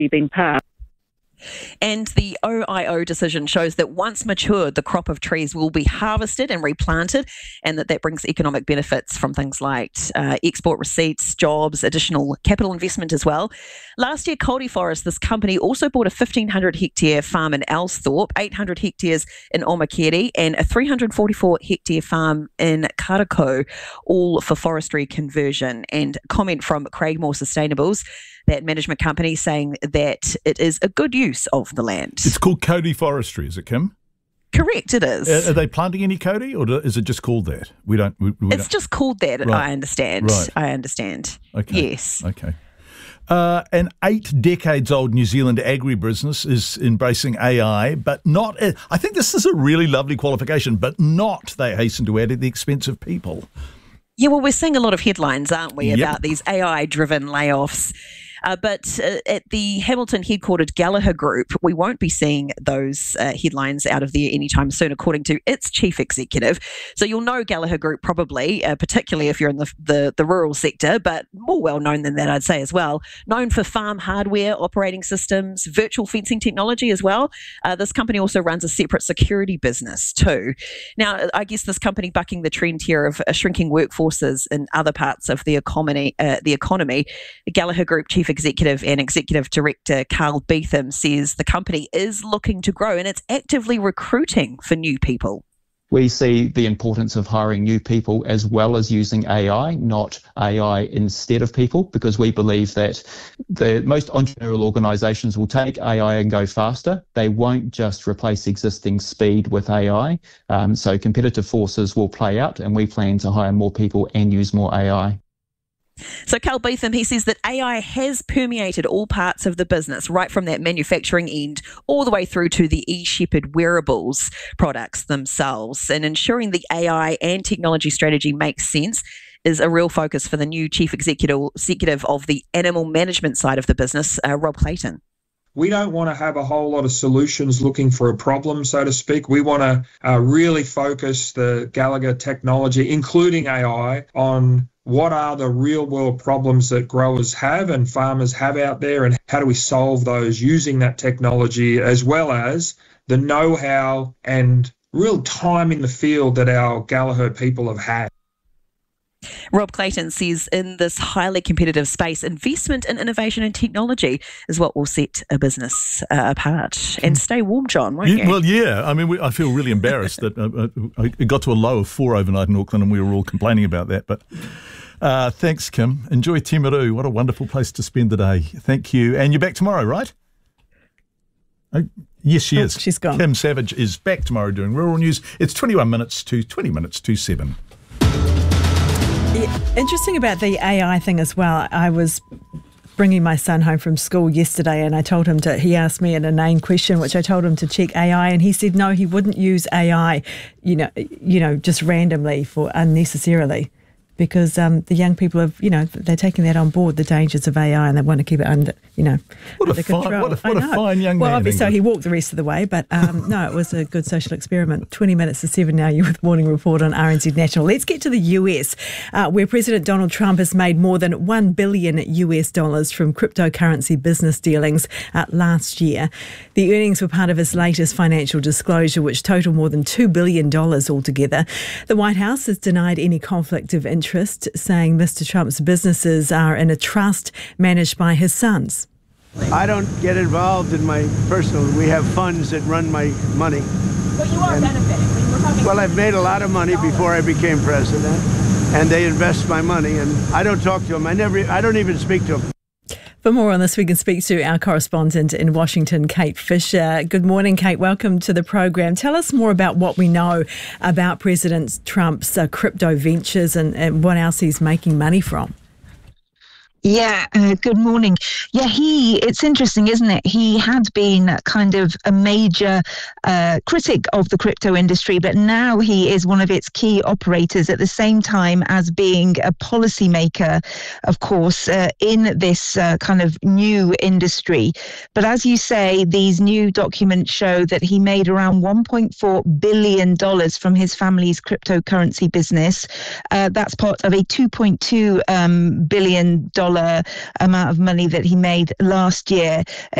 been passed. And the OIO decision shows that once matured, the crop of trees will be harvested and replanted, and that brings economic benefits from things like export receipts, jobs, additional capital investment as well. Last year, Kauri Forest, this company, also bought a 1,500 hectare farm in Ellsthorpe, 800 hectares in Omakere, and a 344 hectare farm in Karako, all for forestry conversion. And comment from Craigmore Sustainables, that management company, saying that it is a good use of the land. It's called Kauri Forestry, is it, Kim? Correct, it is. Are they planting any Kauri, or is it just called that? It's just called that, right. I understand. Right. I understand. Okay. Yes. Okay. An 8 decades old New Zealand agribusiness is embracing AI, but not, I think this is a really lovely qualification, but not, they hasten to add, at the expense of people. Yeah, well, we're seeing a lot of headlines, aren't we, about these AI-driven layoffs. But at the Hamilton headquartered Gallagher Group, we won't be seeing those headlines out of there anytime soon, according to its chief executive. So you'll know Gallagher Group probably, particularly if you're in the rural sector, but more well known than that, I'd say as well. Known for farm hardware, operating systems, virtual fencing technology as well. This company also runs a separate security business too. Now, I guess this company bucking the trend here of shrinking workforces in other parts of the economy. The Gallagher Group chief executive and executive director Carl Beetham says the company is looking to grow and it's actively recruiting for new people. We see the importance of hiring new people as well as using AI, not AI instead of people, because we believe that the most entrepreneurial organisations will take AI and go faster. They won't just replace existing speed with AI. So competitive forces will play out, and we plan to hire more people and use more AI. So Carl Beetham, he says that AI has permeated all parts of the business, right from that manufacturing end all the way through to the eShepherd wearables products themselves. And ensuring the AI and technology strategy makes sense is a real focus for the new chief executive of the animal management side of the business, Rob Clayton. We don't want to have a whole lot of solutions looking for a problem, so to speak. We want to really focus the Gallagher technology, including AI, on what are the real-world problems that growers have and farmers have out there, and how do we solve those using that technology, as well as the know-how and real time in the field that our Gallagher people have had. Rob Clayton says in this highly competitive space, investment in innovation and technology is what will set a business apart. And stay warm, John, won't you? Well, yeah. I mean, I feel really embarrassed that it got to a low of 4 overnight in Auckland, and we were all complaining about that. But thanks, Kim. Enjoy Timaru. What a wonderful place to spend the day. Thank you. And you're back tomorrow, right? Yes, she is. She's gone. Kim Savage is back tomorrow doing Rural News. It's 20 minutes to 7. Interesting about the AI thing as well. I was bringing my son home from school yesterday, and I told him he asked me an inane question, which I told him to check AI, and he said no, he wouldn't use AI, just randomly for unnecessarily. Because the young people have, they're taking that on board, the dangers of AI, and they want to keep it under, What a fine young man. Well, obviously he walked the rest of the way, but no, it was a good social experiment. 20 minutes to 7 now, you're with Morning Report on RNZ National. Let's get to the US, where President Donald Trump has made more than $1 billion from cryptocurrency business dealings last year. The earnings were part of his latest financial disclosure, which totaled more than $2 billion altogether. The White House has denied any conflict of interest, saying Mr. Trump's businesses are in a trust managed by his sons. I don't get involved in my personal. We have funds that run my money. But you are benefiting. Well, I've made a lot of money before I became president, and they invest my money, and I don't talk to them. I don't even speak to them. For more on this, we can speak to our correspondent in Washington, Kate Fisher. Good morning, Kate. Welcome to the program. Tell us more about what we know about President Trump's crypto ventures and what else he's making money from. Yeah, good morning. Yeah, it's interesting, isn't it? He had been kind of a major critic of the crypto industry, but now he is one of its key operators at the same time as being a policymaker, of course, in this kind of new industry. But as you say, these new documents show that he made around $1.4 billion from his family's cryptocurrency business. That's part of a $2.2 billion amount of money that he made last year.